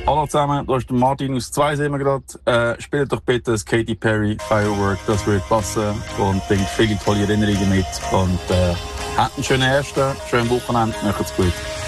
Hallo zusammen, da ist der Martin aus 2 sehen wir gerade. Spielt doch bitte das Katy Perry Firework, das würde passen und bringt viele tolle Erinnerungen mit. Und habt einen schönen ersten, schönen Wochenende, macht's gut.